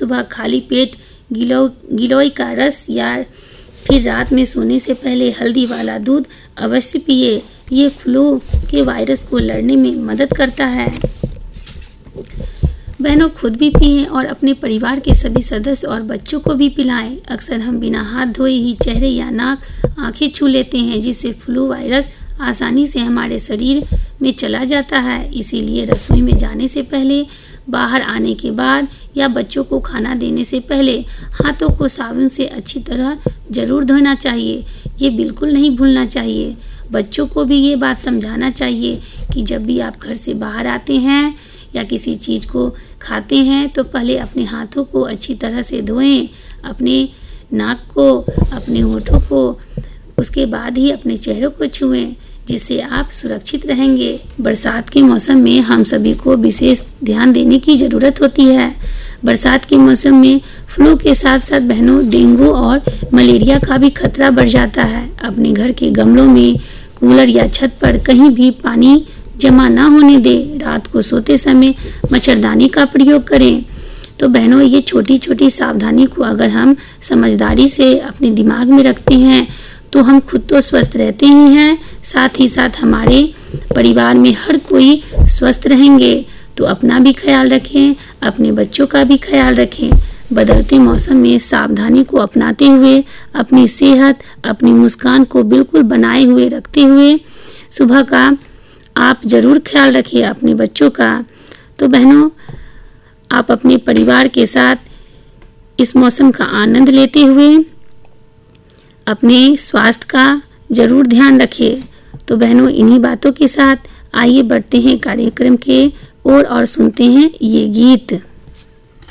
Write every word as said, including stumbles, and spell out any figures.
सुबह खाली पेट गिलो गिलोय का रस या फिर रात में सोने से पहले हल्दी वाला दूध अवश्य पिए। ये फ्लू के वायरस को लड़ने में मदद करता है। बहनों, खुद भी पिएं और अपने परिवार के सभी सदस्य और बच्चों को भी पिलाएं। अक्सर हम बिना हाथ धोए ही चेहरे या नाक, आंखें छू लेते हैं, जिससे फ्लू वायरस आसानी से हमारे शरीर में चला जाता है। इसीलिए रसोई में जाने से पहले, बाहर आने के बाद या बच्चों को खाना देने से पहले हाथों को साबुन से अच्छी तरह जरूर धोना चाहिए। ये बिल्कुल नहीं भूलना चाहिए। बच्चों को भी ये बात समझाना चाहिए कि जब भी आप घर से बाहर आते हैं या किसी चीज़ को खाते हैं तो पहले अपने हाथों को अच्छी तरह से धोएं, अपने नाक को, अपने होठों को, उसके बाद ही अपने चेहरों को छुएं, जिससे आप सुरक्षित रहेंगे। बरसात के मौसम में हम सभी को विशेष ध्यान देने की ज़रूरत होती है। बरसात के मौसम में फ्लू के साथ साथ बहनों डेंगू और मलेरिया का भी खतरा बढ़ जाता है। अपने घर के गमलों में, कूलर या छत पर कहीं भी पानी जमा ना होने दें। रात को सोते समय मच्छरदानी का प्रयोग करें। तो बहनों, ये छोटी छोटी सावधानी को अगर हम समझदारी से अपने दिमाग में रखते हैं तो हम खुद तो स्वस्थ रहते ही हैं, साथ ही साथ हमारे परिवार में हर कोई स्वस्थ रहेंगे। तो अपना भी ख्याल रखें, अपने बच्चों का भी ख्याल रखें। बदलते मौसम में सावधानी को अपनाते हुए अपनी सेहत, अपनी मुस्कान को बिल्कुल बनाए हुए रखते हुए सुबह का आप ज़रूर ख्याल रखिए अपने बच्चों का। तो बहनों, आप अपने परिवार के साथ इस मौसम का आनंद लेते हुए अपने स्वास्थ्य का ज़रूर ध्यान रखिए। तो बहनों, इन्हीं बातों के साथ आइए बढ़ते हैं कार्यक्रम के ओर और सुनते हैं ये गीत।